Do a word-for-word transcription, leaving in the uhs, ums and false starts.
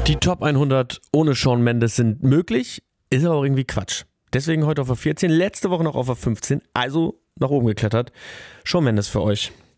Die Top hundert ohne Shawn Mendes sind möglich, ist aber auch irgendwie Quatsch. Deswegen heute auf der vierzehn, letzte Woche noch auf der fünfzehn, also nach oben geklettert. Shawn Mendes für euch.